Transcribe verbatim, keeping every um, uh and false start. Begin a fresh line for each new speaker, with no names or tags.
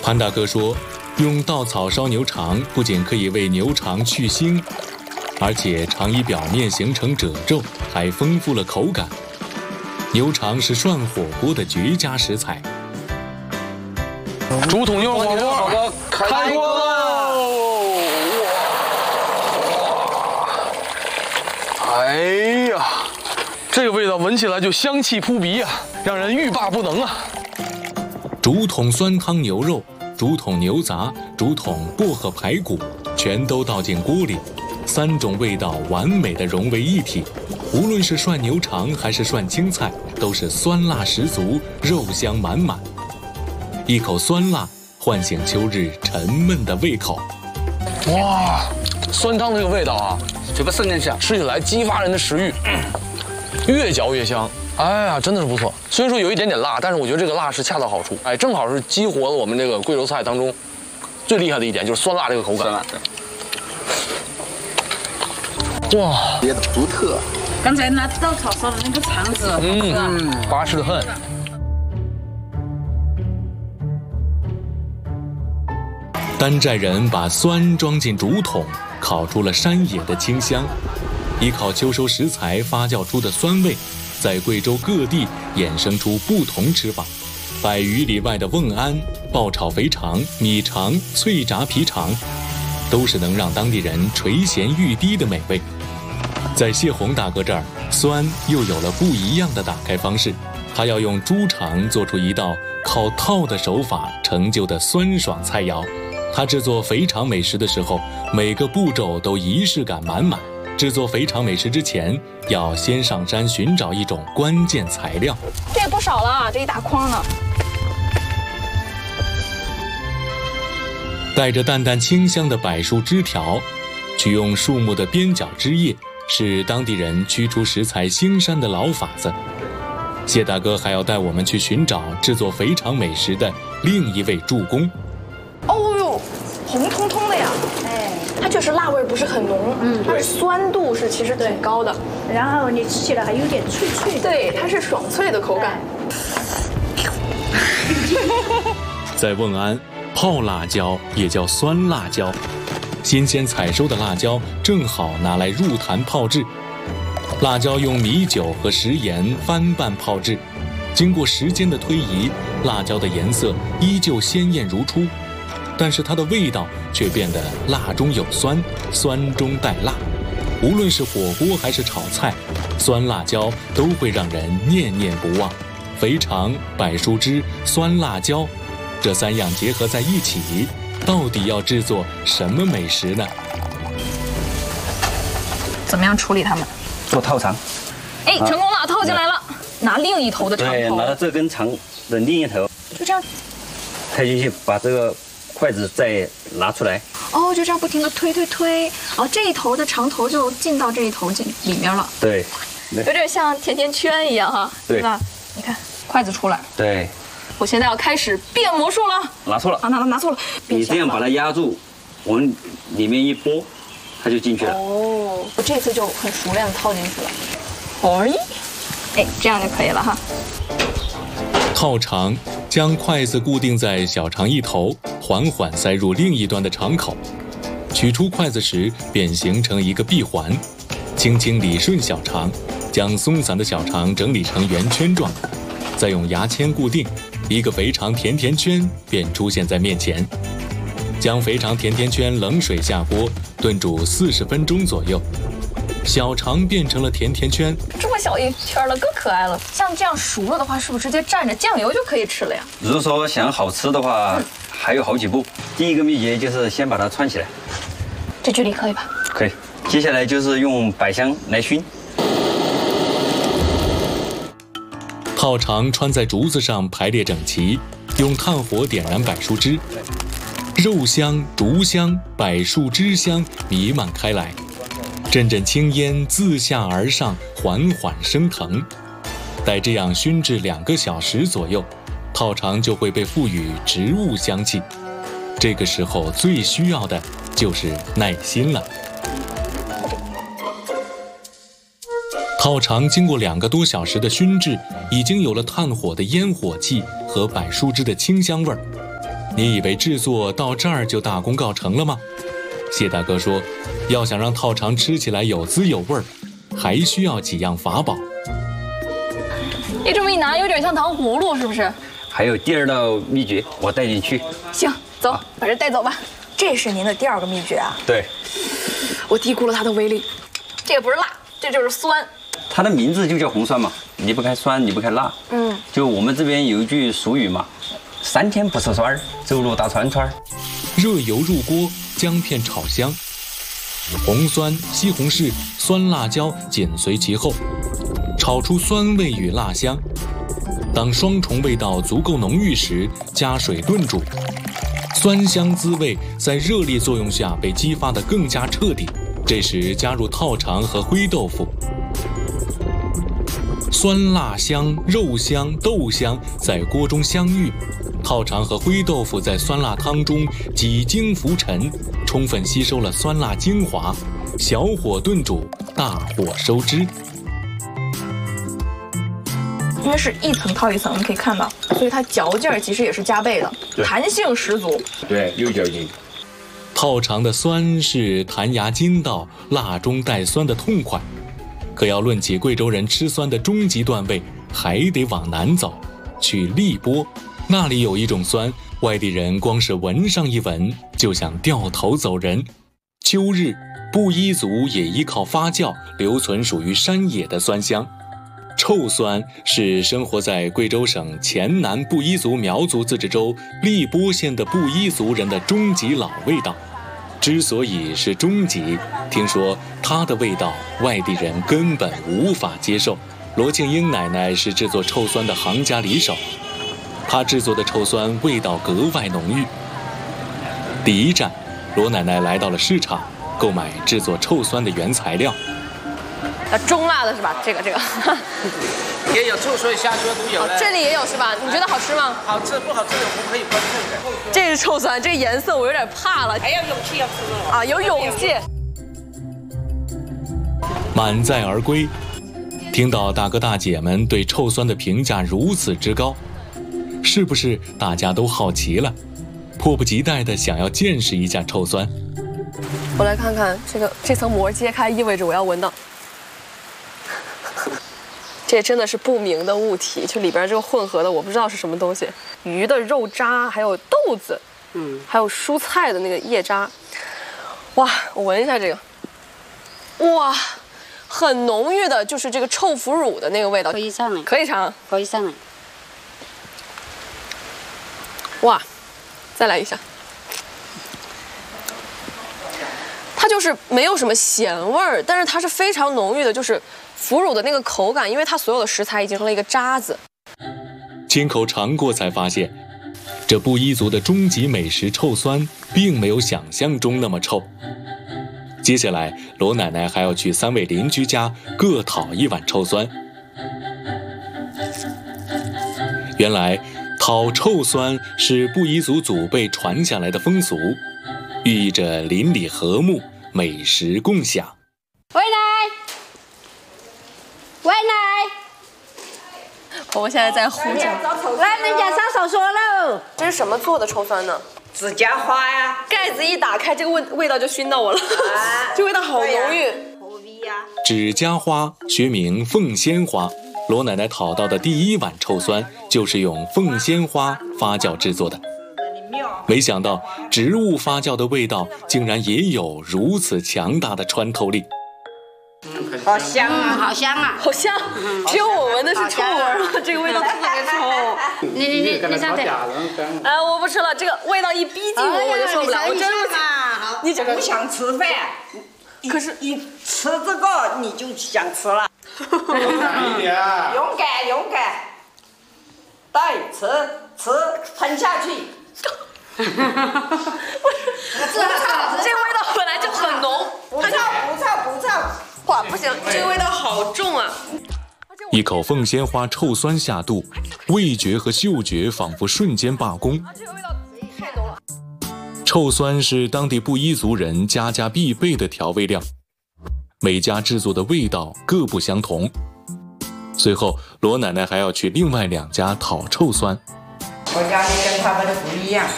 潘大哥说，用稻草烧牛肠不仅可以为牛肠去腥，而且肠衣表面形成褶皱，还丰富了口感。牛肠是涮火锅的绝佳食材。
竹筒牛肉火锅开锅喽！哎呀，这个味道闻起来就香气扑鼻啊，让人欲罢不能啊！
竹筒酸汤牛肉、竹筒牛杂、竹筒薄荷排骨，全都倒进锅里，三种味道完美的融为一体。无论是涮牛肠还是涮青菜，都是酸辣十足，肉香满满。一口酸辣唤醒秋日沉闷的胃口。
哇，酸汤这个味道啊，
嘴巴渗进去，
吃起来激发人的食欲，越嚼越香。哎呀，真的是不错。虽然说有一点点辣，但是我觉得这个辣是恰到好处，哎，正好是激活了我们这个贵州菜当中最厉害的一点，就是酸辣这个口感。
酸辣，
对。哇，
别的独特。
刚才拿稻草烧的那个肠子，
嗯，巴适的很。
丹寨人把酸装进竹筒，烤出了山野的清香。依靠秋收食材发酵出的酸味，在贵州各地衍生出不同吃法。百余里外的瓮安、爆炒肥肠、米肠、脆炸皮肠，都是能让当地人垂涎欲滴的美味。在谢红大哥这儿，酸又有了不一样的打开方式，他要用猪肠做出一道靠套的手法成就的酸爽菜肴。他制作肥肠美食的时候，每个步骤都仪式感满满。制作肥肠美食之前，要先上山寻找一种关键材料。
这也不少了啊，这一大筐呢。
带着淡淡清香的柏树枝条，取用树木的边角枝叶，是当地人驱除食材腥膻的老法子。谢大哥还要带我们去寻找制作肥肠美食的另一位助攻。
哦呦，红彤彤的呀！哎，它确实辣味不是很浓，嗯，它的酸度是其实挺高的，
然后你吃起来还有点脆脆的，
对，它是爽脆的口感。
在瓮安，泡辣椒也叫酸辣椒，新鲜采收的辣椒正好拿来入坛泡制。辣椒用米酒和食盐翻拌泡制，经过时间的推移，辣椒的颜色依旧鲜艳如初，但是它的味道却变得辣中有酸，酸中带辣。无论是火锅还是炒菜，酸辣椒都会让人念念不忘。肥肠、柏树枝、酸辣椒，这三样结合在一起，到底要制作什么美食呢？
怎么样处理它们？
做套肠。
哎，成功了，套进来了。拿另一头的肠头。
对，拿到这根肠的另一头，
就这样
推进去，把这个筷子再拿出来。
哦，就这样不停的推推推，哦，这一头的肠头就进到这一头进里面了。
对，
有点像甜甜圈一样哈，
对
吧？你看，筷子出来。
对。
我现在要开始变魔术了。
拿错了。
啊，拿拿错了。
你这样把它压住，往里面一拨，它就进去了。
哦，我这次就很熟练的套进去了。哦，哎，这样就可以了哈。
套肠，将筷子固定在小肠一头，缓缓塞入另一端的肠口。取出筷子时，便形成一个闭环。轻轻理顺小肠，将松散的小肠整理成圆圈状，再用牙签固定，一个肥肠甜甜圈便出现在面前。将肥肠甜甜圈冷水下锅炖煮四十分钟左右，小肠变成了甜甜圈。
这么小一圈了，更可爱了。像这样熟了的话，是不是直接蘸着酱油就可以吃了呀？
如果说想好吃的话，嗯、还有好几步。第一个秘诀就是先把它串起来。
这距离可以吧？
可以。接下来就是用百香来熏。
套肠穿在竹子上排列整齐，用炭火点燃柏树枝，肉香、竹香、柏树枝香弥漫开来，阵阵青烟自下而上，缓缓升腾。待这样熏制两个小时左右，套肠就会被赋予植物香气。这个时候最需要的就是耐心了。套肠经过两个多小时的熏制，已经有了炭火的烟火气和柏树枝的清香味儿。 你以为制作到这儿就大功告成了吗？谢大哥说，要想让套肠吃起来有滋有味儿，还需要几样法宝。
你这么一拿，有点像糖葫芦，是不是？
还有第二道秘诀，我带你去。
行，走，把这带走吧。这是您的第二个秘诀啊？
对，
我低估了它的威力。这个不是辣，这就是酸。
它的名字就叫红酸嘛，离不开酸，离不开辣。
嗯，
就我们这边有一句俗语嘛，三天不吃酸儿，走路打串串。
热油入锅，姜片炒香，红酸、西红柿、酸辣椒紧随其后，炒出酸味与辣香。当双重味道足够浓郁时，加水炖煮，酸香滋味在热力作用下被激发得更加彻底。这时加入套肠和灰豆腐，酸辣香、肉香、豆香在锅中相遇，套肠和灰豆腐在酸辣汤中几经浮沉，充分吸收了酸辣精华。小火炖煮，大火收汁。
因为是一层套一层，你可以看到，所以它嚼劲儿其实也是加倍的，弹性十足。
对，有嚼劲。
套肠的酸是弹牙筋道，辣中带酸的痛快。可要论起贵州人吃酸的终极段位，还得往南走，去荔波。那里有一种酸，外地人光是闻上一闻就想掉头走人。秋日，布依族也依靠发酵留存属于山野的酸香。臭酸是生活在贵州省黔南布依族苗族自治州荔波县的布依族人的终极老味道。之所以是终极，听说它的味道外地人根本无法接受。罗庆英奶奶是制作臭酸的行家里手，她制作的臭酸味道格外浓郁。第一站，罗奶奶来到了市场，购买制作臭酸的原材料。
呃，中辣的是吧？这个这个，
也有臭酸、虾酸都有
哦，这里也有是吧？你觉得好吃吗？
好吃不好吃我们可以分配的。
这是臭酸，这个颜色我有点怕了。
还要勇气要吃了
啊，有勇气。
满载而归，听到大哥大姐们对臭酸的评价如此之高，是不是大家都好奇了，迫不及待地想要见识一下臭酸？
我来看看这个这层膜揭开，意味着我要闻到。这真的是不明的物体，就里边这个混合的，我不知道是什么东西。鱼的肉渣，还有豆子，嗯，还有蔬菜的那个叶渣。哇，我闻一下这个，哇，很浓郁的，就是这个臭腐乳的那个味道。
可以上来，
可以尝，
可以上来。
哇，再来一下。它就是没有什么咸味儿，但是它是非常浓郁的，就是腐乳的那个口感，因为它所有的食材已经成了一个渣子。
亲口尝过才发现，这布依族的终极美食臭酸并没有想象中那么臭。接下来，罗奶奶还要去三位邻居家各讨一碗臭酸。原来，讨臭酸是布依族祖辈传下来的风俗，寓意着邻里和睦，美食共享。
喂奶，喂奶，
婆婆现在在呼叫。
来，人家上厕所喽。
这是什么做的臭酸呢？
自家花呀。
盖子一打开，这个味味道就熏到我了，啊、这味道好浓郁。
纸家花学名凤仙花，罗奶奶讨到的第一碗臭酸就是用凤仙花发酵制作的。没想到植物发酵的味道竟然也有如此强大的穿透力。
好香啊，
好香啊，
好香！只有我闻的是臭味儿了，这个味道特别臭。
你你你你上去。
哎，我不吃了，这个味道一逼近我，我就受不了，我真的。
你不想吃饭，
可是
一吃这个你就想吃了。勇敢一点，勇敢勇敢，对，吃吃吞下去。
这这味道本来就很浓，
不臭不臭不臭。
哇，不行，这个味道好重啊！
一口凤仙花臭酸下肚，味觉和嗅觉仿佛瞬间罢工。
这个味道太浓了。
臭酸是当地布依族人家家必备的调味料，每家制作的味道各不相同。随后，罗奶奶还要去另外两家讨臭酸。
我家里跟他们的不一样，